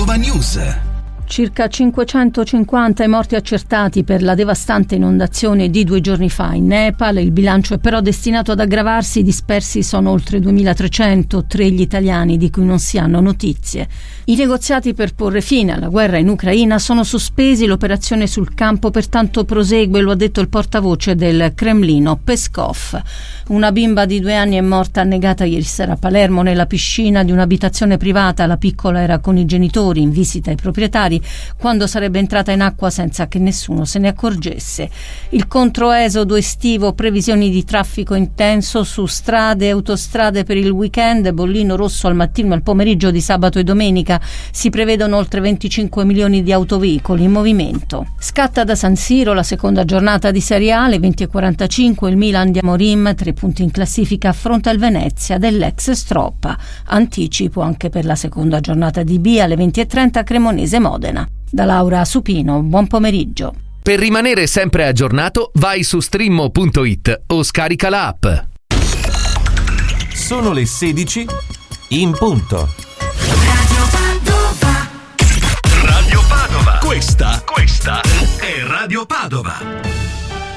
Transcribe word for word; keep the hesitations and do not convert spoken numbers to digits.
Padova News. Circa cinquecentocinquanta i morti accertati per la devastante inondazione di due giorni fa in Nepal. Il bilancio è però destinato ad aggravarsi. I dispersi sono oltre duemilatrecento, tre gli italiani di cui non si hanno notizie. I negoziati per porre fine alla guerra in Ucraina sono sospesi. L'operazione sul campo pertanto prosegue, lo ha detto il portavoce del Cremlino, Peskov. Una bimba di due anni è morta annegata ieri sera a Palermo nella piscina di un'abitazione privata. La piccola era con i genitori in visita ai proprietari quando sarebbe entrata in acqua senza che nessuno se ne accorgesse. Il controesodo estivo, previsioni di traffico intenso su strade e autostrade per il weekend, bollino rosso al mattino e al pomeriggio di sabato e domenica. Si prevedono oltre venticinque milioni di autoveicoli in movimento. Scatta da San Siro la seconda giornata di Serie A, alle venti e quarantacinque il Milan di Amorim, tre punti in classifica, affronta il Venezia dell'ex Stroppa. Anticipo anche per la seconda giornata di B, alle venti e trenta Cremonese Modena. Da Laura Supino, buon pomeriggio. Per rimanere sempre aggiornato, vai su streammo punto it o scarica la app. Sono le sedici in punto. Radio Padova. Radio Padova. Questa, questa è Radio Padova.